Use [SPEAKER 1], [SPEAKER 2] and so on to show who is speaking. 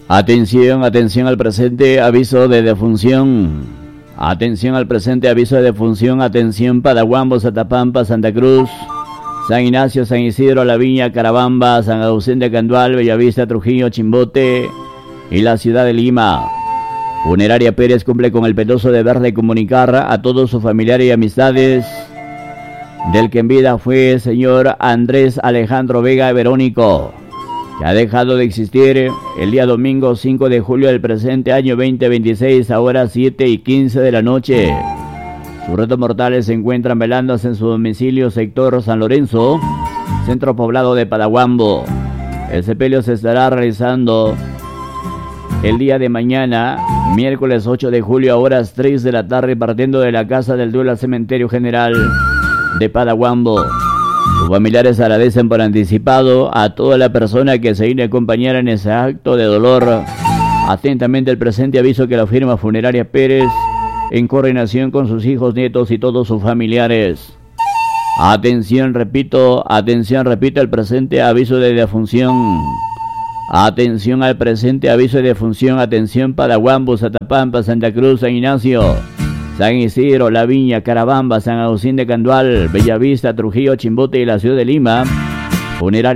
[SPEAKER 1] Atención, atención al presente aviso de defunción. Atención al presente aviso de defunción. Atención Padahuambo, Satapampa, Santa Cruz, San Ignacio, San Isidro, La Viña, Carabamba, San Agustín de Candual, Bellavista, Trujillo, Chimbote y la ciudad de Lima. Funeraria Pérez cumple con el penoso deber de comunicar a todos sus familiares y amistades del que en vida fue el señor Andrés Alejandro Vega Verónico, que ha dejado de existir el día domingo 5 de julio del presente año 2026 a horas 7:15 de la noche. Sus restos mortales se encuentran velándose en su domicilio sector San Lorenzo, centro poblado de Padahuambo. El sepelio se estará realizando el día de mañana, miércoles 8 de julio a horas 3 de la tarde, partiendo de la Casa del Duelo al Cementerio General de Padahuambo. Sus familiares agradecen por anticipado a toda la persona que se viene a acompañar en ese acto de dolor. Atentamente el presente aviso que la firma Funeraria Pérez, en coordinación con sus hijos, nietos y todos sus familiares. Atención, repito, el presente aviso de defunción. Atención al presente aviso de defunción. Atención Padahuambo, Satapampa, Santa Cruz, San Ignacio, San Isidro, La Viña, Carabamba, San Agustín de Candual, Bellavista, Trujillo, Chimbote y la ciudad de Lima. Funeraria